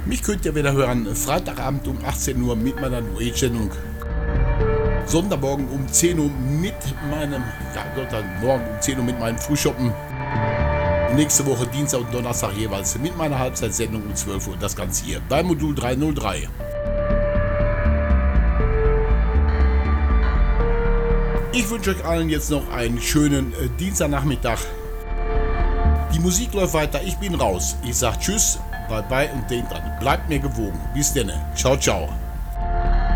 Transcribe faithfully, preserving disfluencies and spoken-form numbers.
Mich könnt ihr wieder hören, Freitagabend um achtzehn Uhr mit meiner New Age Sendung. Sonntagmorgen um zehn Uhr mit meinem, ja, Sonntagmorgen um zehn Uhr mit meinem Frühschoppen. Nächste Woche Dienstag und Donnerstag jeweils mit meiner Halbzeitsendung um zwölf Uhr. Das Ganze hier bei Modul dreihundertdrei. Ich wünsche euch allen jetzt noch einen schönen äh, Dienstagnachmittag. Die Musik läuft weiter, ich bin raus. Ich sag Tschüss, bye bye und denkt dran, bleibt mir gewogen. Bis denne. Ciao, ciao.